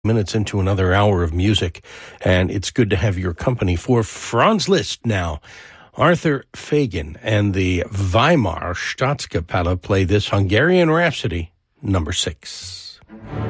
minutes into another hour of music, and it's good to have your company for Franz Liszt now. Arthur Fagin and the Weimar Staatskapelle play this Hungarian Rhapsody, number 6.